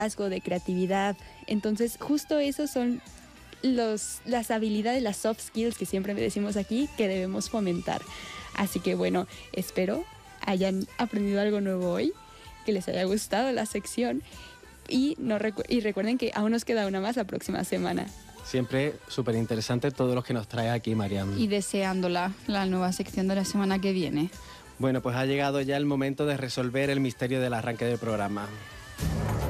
de creatividad. Entonces, justo esos son las habilidades, las soft skills que siempre decimos aquí, que debemos fomentar. Así que bueno, espero hayan aprendido algo nuevo hoy, que les haya gustado la sección y recuerden que aún nos queda una más la próxima semana. Siempre súper interesante todo lo que nos trae aquí, Mariam. Y deseándola la nueva sección de la semana que viene. Bueno, pues ha llegado ya el momento de resolver el misterio del arranque del programa.